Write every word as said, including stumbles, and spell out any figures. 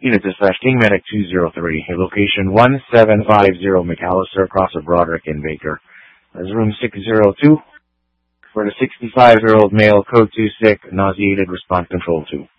Unit dispatch King Medic two zero three, location one seven five zero McAllister, across of Broderick and Baker. That's room six zero two. For the sixty-five-year-old male, code two sick, nauseated, respond control two.